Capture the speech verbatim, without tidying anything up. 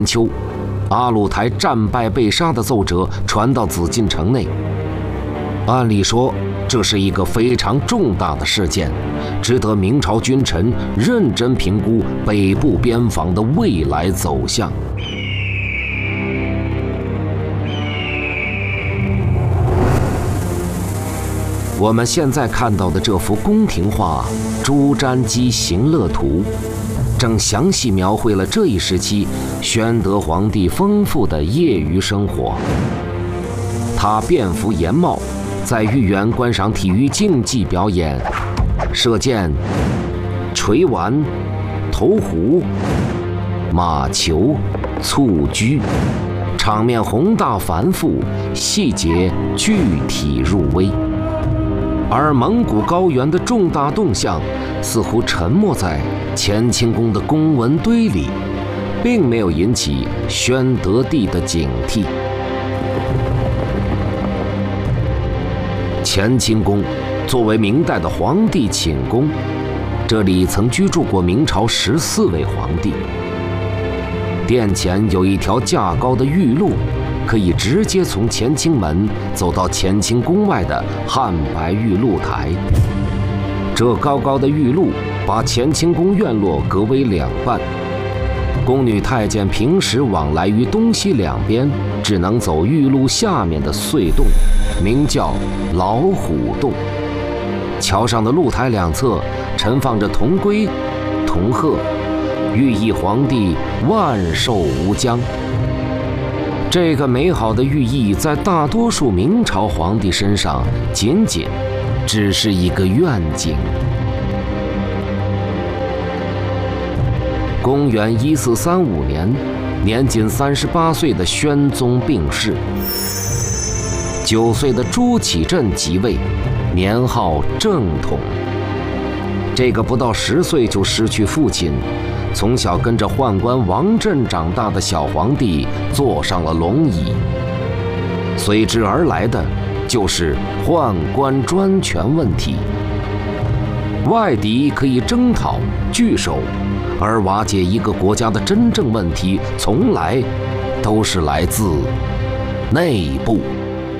秋，阿鲁台战败被杀的奏折传到紫禁城内。按理说，这是一个非常重大的事件，值得明朝君臣认真评估北部边防的未来走向。我们现在看到的这幅宫廷画《朱瞻基行乐图》，正详细描绘了这一时期宣德皇帝丰富的业余生活。他便服严帽，在御园观赏体育竞技表演，射箭、锤丸、投壶、马球、蹴鞠，场面宏大繁复，细节具体入微。而蒙古高原的重大动向似乎沉没在乾清宫的公文堆里，并没有引起宣德帝的警惕。乾清宫作为明代的皇帝寝宫，这里曾居住过明朝十四位皇帝。殿前有一条架高的御路，可以直接从乾清门走到乾清宫外的汉白玉露台。这高高的御路把乾清宫院落隔为两半，宫女太监平时往来于东西两边，只能走御路下面的隧洞，名叫老虎洞。桥上的露台两侧陈放着铜龟、铜鹤，寓意皇帝万寿无疆。这个美好的寓意在大多数明朝皇帝身上仅仅只是一个愿景。公元一四三五年，年仅三十八岁的宣宗病逝，九岁的朱祁镇即位，年号正统。这个不到十岁就失去父亲，从小跟着宦官王振长大的小皇帝坐上了龙椅，随之而来的就是宦官专权问题。外敌可以征讨据守，而瓦解一个国家的真正问题，从来都是来自内部。